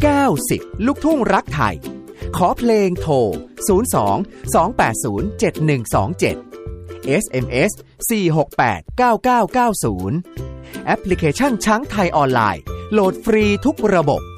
90ลูกทุ่งรักไทยขอเพลงโทร02 280 7127 SMS 468 9990แอปพลิเคชันช้างไทยออนไลน์โหลดฟรีทุกระบบ